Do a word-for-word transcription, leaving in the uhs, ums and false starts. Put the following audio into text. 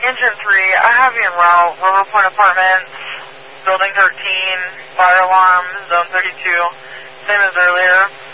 Engine three, I have you en route, River Point Apartments, Building thirteen, fire alarm, Zone thirty-two, same as earlier.